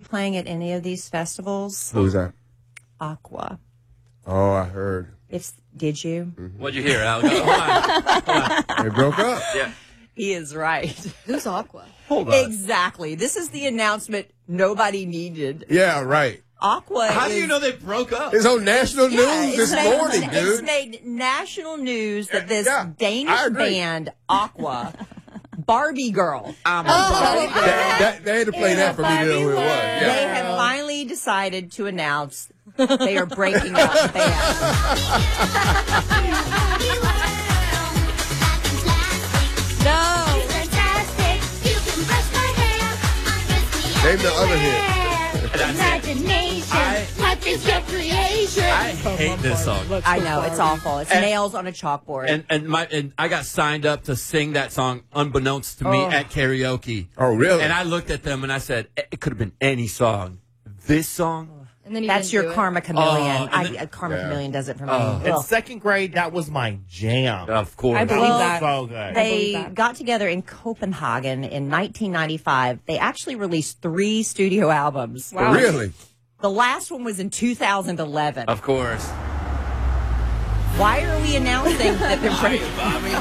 playing at any of these festivals? Who's that? Aqua. Oh, I heard. Did you? What'd you hear, Al? Hold on. They broke up. Yeah. He is right. Who's Aqua? Hold on. Exactly. This is the announcement nobody needed. Yeah, right. Aqua How do you know they broke up? It's on national news this morning, dude. It's made national news that this Danish band, Aqua, Barbie Girl. They had to play that for me to know who it was. Yeah. They have finally decided to announce they are breaking up the band. No. Name the other hit. I hate this song. I know, it's awful. It's nails on a chalkboard. And I got signed up to sing that song unbeknownst to me at karaoke. Oh, really? And I looked at them and I said, it could have been any song. This song? And then That's your Karma Chameleon. Karma Yeah. Chameleon does it for me. In Ugh. second grade, that was my jam. Of course. I believe that. So good. They got together in Copenhagen in 1995. They actually released 3 studio albums. Wow. Really? The last one was in 2011. Of course. Why are we announcing that they're breaking?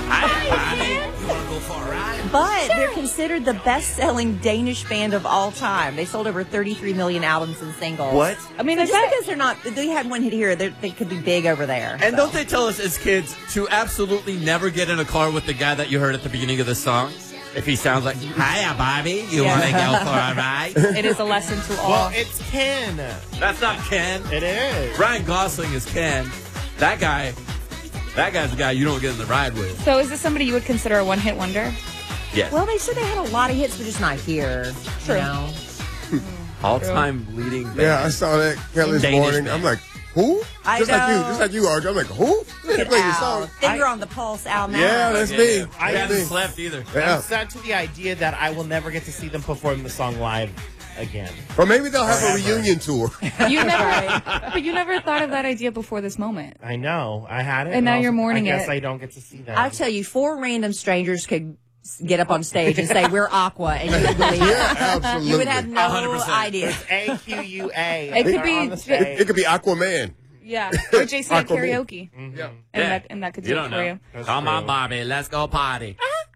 But they're considered the best-selling Danish band of all time. They sold over 33 million albums and singles. What? I mean, just because they're not, they had one hit here, they could be big over there. And don't they tell us as kids to absolutely never get in a car with the guy that you heard at the beginning of the song? If he sounds like, hiya, Bobby, you want to go for a ride? It is a lesson to all. Well, it's Ken. That's not Ken. It is. Ryan Gosling is Ken. That guy's the guy you don't get in the ride with. So is this somebody you would consider a one-hit wonder? Yes. Well, they said they had a lot of hits, but just not here. True. You know? All-time leading band. Yeah, I saw that Kelly this Danish morning. band. I'm like, who? I Just know. like you, RJ. I'm like, who? They play your song. Finger on the pulse, Al. Yeah, that's me. I haven't That's me. slept either. Yeah. I'm sad to the idea that I will never get to see them perform the song live again. Or maybe they'll have a reunion tour. You never thought of that idea before this moment. I know. I had it. And now I was you're like, mourning I guess it. I don't get to see that. I'll tell you, 4 random strangers could get up on stage and say, we're Aqua, and you would believe Yeah, it. absolutely. You would have no 100%. idea. AQUA. It could They're be- on the stage. It could be Aquaman. Yeah. Or Jason at Aquaman. karaoke. Yeah. And that could do You it don't for know. you. Come on, Bobby. Let's go party.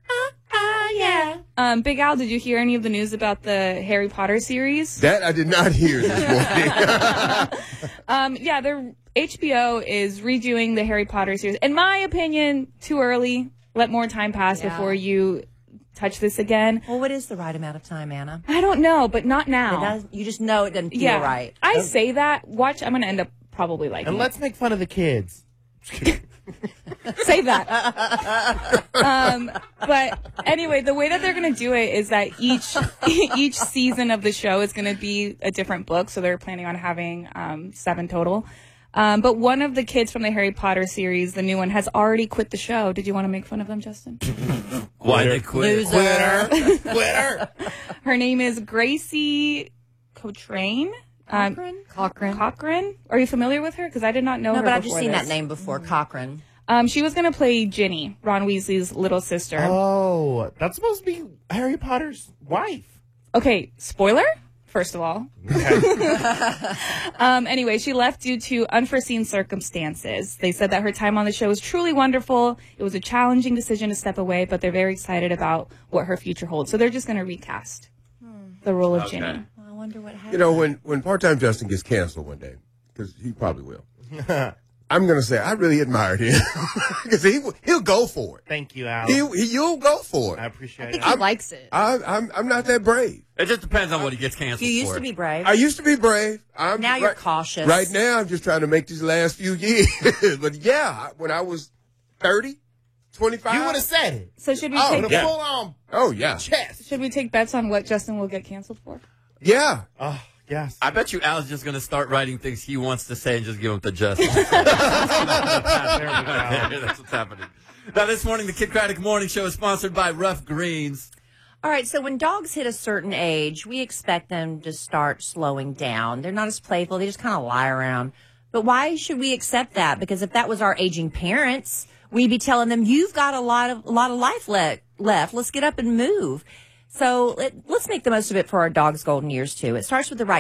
Big Al, did you hear any of the news about the Harry Potter series? That I did not hear this morning. Yeah, HBO is redoing the Harry Potter series. In my opinion, too early. Let more time pass before you touch this again. Well, what is the right amount of time, Anna? I don't know, but not now. You just know it doesn't feel right. I say that. Watch, I'm going to end up probably liking And it. let's make fun of the kids. Save that. But anyway, the way that they're going to do it is that each season of the show is going to be a different book. So they're planning on having 7 total. But one of the kids from the Harry Potter series, the new one, has already quit the show. Did you want to make fun of them, Justin? Why they quit? Loser. Quitter. Her name is Gracie Cochrane. Cochran? Are you familiar with her? Because I did not know No, her but I've just before seen this. that name before, Cochran. She was going to play Ginny, Ron Weasley's little sister. Oh, that's supposed to be Harry Potter's wife. Okay, spoiler, first of all. Anyway, she left due to unforeseen circumstances. They said that her time on the show was truly wonderful. It was a challenging decision to step away, but they're very excited about what her future holds. So they're just going to recast the role of Ginny. I wonder what happened. You know, when Part-Time Justin gets canceled one day, because he probably will, I'm going to say I really admired him. Because he'll go for it. Thank you, Al. You'll go for I it. appreciate it. He likes it. I'm not that brave. It just depends on what he gets canceled You used for. to be brave. I used to be brave. Now you're cautious. Right now, I'm just trying to make these last few years. But yeah, when I was 30, 25. You would have said it. So should we Oh, take With a full-on Oh, yeah. chest. should we take bets on what Justin will get canceled for? Yeah. Oh, yes. I bet you Al's just going to start writing things he wants to say and just give them to Justin. There we go. That's what's happening. Now, this morning, the Kid Craddock Morning Show is sponsored by Rough Greens. All right, so when dogs hit a certain age, we expect them to start slowing down. They're not as playful. They just kind of lie around. But why should we accept that? Because if that was our aging parents, we'd be telling them, you've got a lot of life left. Let's get up and move. So let's make the most of it for our dog's golden years, too. It starts with the right